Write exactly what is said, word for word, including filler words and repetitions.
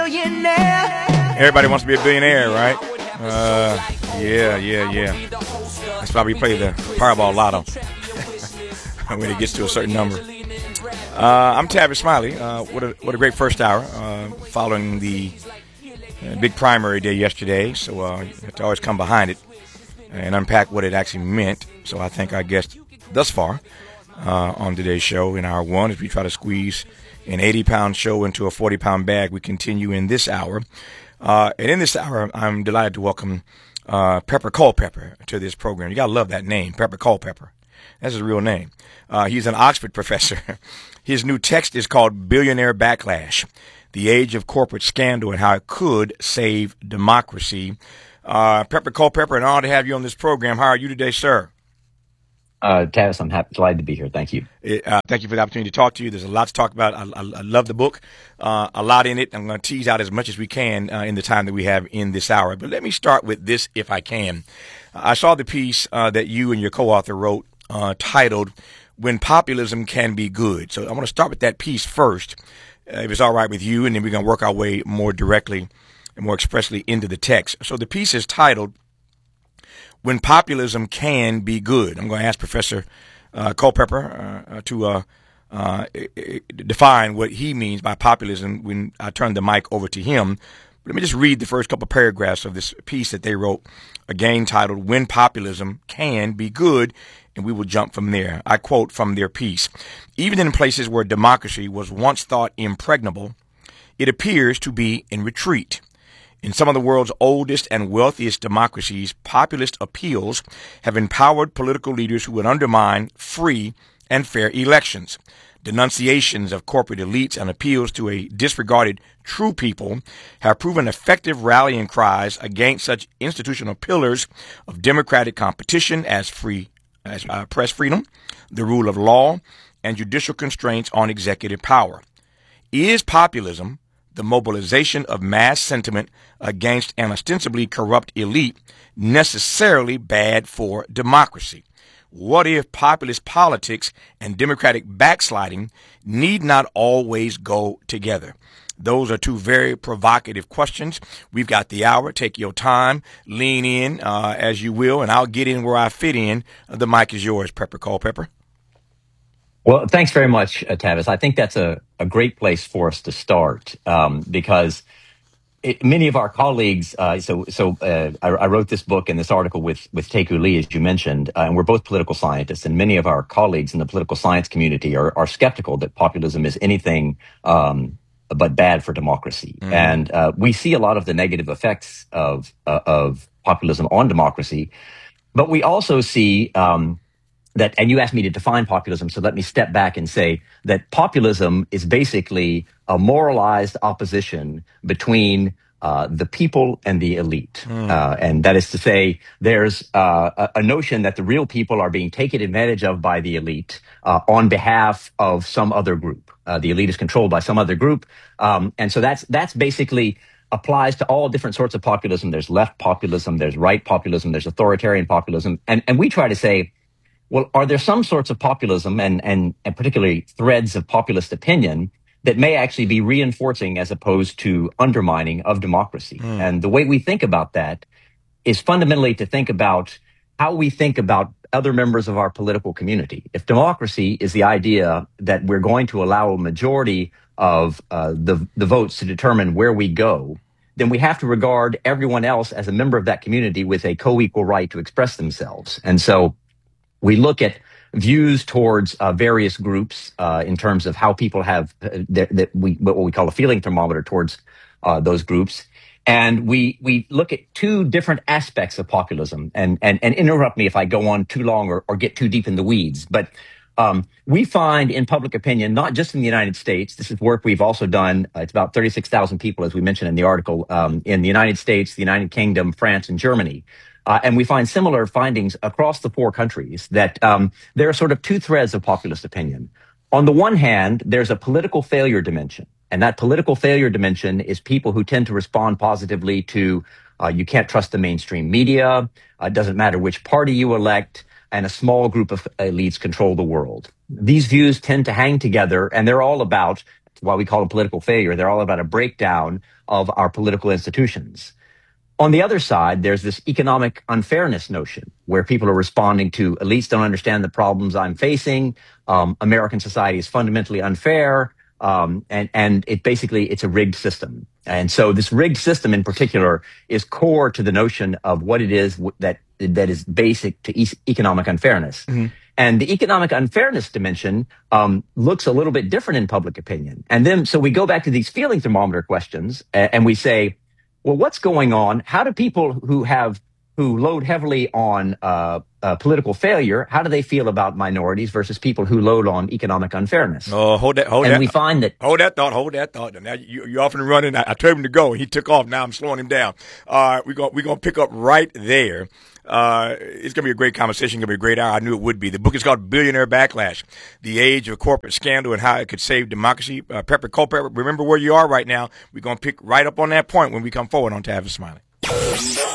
Everybody wants to be a billionaire, right? Uh, yeah, yeah, yeah. That's why we play the Powerball Lotto when it gets to a certain number. Uh, I'm Tavis Smiley. Uh, what a what a great first hour uh, following the uh, big primary day yesterday. So uh, you have to always come behind it and unpack what it actually meant. So I think our guest thus far uh, on today's show in hour one, as we try to squeeze an eighty-pound show into a forty-pound bag, we continue in this hour. Uh, and in this hour, I'm delighted to welcome uh, Pepper Culpepper to this program. You got to love that name, Pepper Culpepper. That's his real name. Uh, he's an Oxford professor. His new text is called Billionaire Backlash, The Age of Corporate Scandal and How It Could Save Democracy. Uh, Pepper Culpepper, an honor to have you on this program. How are you today, sir? Uh, Tavis, I'm happy, delighted to be here. Thank you. Uh, thank you for the opportunity to talk to you. There's a lot to talk about. I, I, I love the book, uh, a lot in it. I'm going to tease out as much as we can uh, in the time that we have in this hour. But let me start with this, if I can. I saw the piece uh, that you and your co-author wrote uh, titled, When Populism Can Be Good. So I want to start with that piece first, uh, if it's all right with you, and then we're going to work our way more directly and more expressly into the text. So the piece is titled, When Populism Can Be Good. I'm going to ask Professor uh, Culpepper uh, to uh, uh, define what he means by populism when I turn the mic over to him. Let me just read the first couple of paragraphs of this piece that they wrote, again titled, When Populism Can Be Good, and we will jump from there. I quote from their piece, Even in places where democracy was once thought impregnable, it appears to be in retreat. In some of the world's oldest and wealthiest democracies, populist appeals have empowered political leaders who would undermine free and fair elections. Denunciations of corporate elites and appeals to a disregarded true people have proven effective rallying cries against such institutional pillars of democratic competition as free as uh, press freedom, the rule of law, and judicial constraints on executive power. Is populism, the mobilization of mass sentiment against an ostensibly corrupt elite, necessarily bad for democracy? What if populist politics and democratic backsliding need not always go together? Those are two very provocative questions. We've got the hour. Take your time. Lean in uh, as you will, and I'll get in where I fit in. The mic is yours, Pepper Culpepper. Well, thanks very much, uh, Tavis. I think that's a, a great place for us to start um, because it, many of our colleagues, uh, so so uh, I, I wrote this book and this article with, with Teku Lee, as you mentioned, uh, and we're both political scientists, and many of our colleagues in the political science community are, are skeptical that populism is anything um, but bad for democracy. Mm. And uh, we see a lot of the negative effects of, uh, of populism on democracy, but we also see um, that, and you asked me to define populism, so let me step back and say that populism is basically a moralized opposition between uh, the people and the elite. Mm. Uh, and that is to say, there's uh, a, a notion that the real people are being taken advantage of by the elite uh, on behalf of some other group. Uh, the elite is controlled by some other group. Um, and so that's that's basically applies to all different sorts of populism. There's left populism, there's right populism, there's authoritarian populism. And, and we try to say, well, are there some sorts of populism and, and, and particularly threads of populist opinion that may actually be reinforcing as opposed to undermining of democracy? Mm. And the way we think about that is fundamentally to think about how we think about other members of our political community. If democracy is the idea that we're going to allow a majority of uh, the, the votes to determine where we go, then we have to regard everyone else as a member of that community with a co-equal right to express themselves. And so we look at views towards uh, various groups uh, in terms of how people have uh, that we what we call a feeling thermometer towards uh, those groups, and we we look at two different aspects of populism. And and and interrupt me if I go on too long or, or get too deep in the weeds. But um, we find in public opinion, not just in the United States, this is work we've also done. Uh, it's about thirty-six thousand people, as we mentioned in the article, um, in the United States, the United Kingdom, France, and Germany. Uh, and we find similar findings across the four countries that um, there are sort of two threads of populist opinion. On the one hand, there's a political failure dimension. And that political failure dimension is people who tend to respond positively to uh, you can't trust the mainstream media, uh, it doesn't matter which party you elect, and a small group of elites control the world. These views tend to hang together, and they're all about why we call them political failure. They're all about a breakdown of our political institutions. On the other side, there's this economic unfairness notion where people are responding to elites don't understand the problems I'm facing. Um, American society is fundamentally unfair. Um, and, and it basically, it's a rigged system. And so this rigged system in particular is core to the notion of what it is that, that is basic to e- economic unfairness. Mm-hmm. And the economic unfairness dimension um, looks a little bit different in public opinion. And then, so we go back to these feeling thermometer questions and, and we say, well, what's going on? How do people who have who load heavily on uh, uh, political failure, how do they feel about minorities versus people who load on economic unfairness? Oh, hold that, hold and that. we find that hold that thought, hold that thought. Now you, you're off and running. I, I told him to go, and he took off. Now I'm slowing him down. All right, we're gonna we're gonna pick up right there. Uh, it's going to be a great conversation. Going to be a great hour. I knew it would be. The book is called Billionaire Backlash, The Age of Corporate Scandal and How It Could Save Democracy. Uh, Pepper Culpepper, remember where you are right now. We're going to pick right up on that point when we come forward on Tavis Smiley.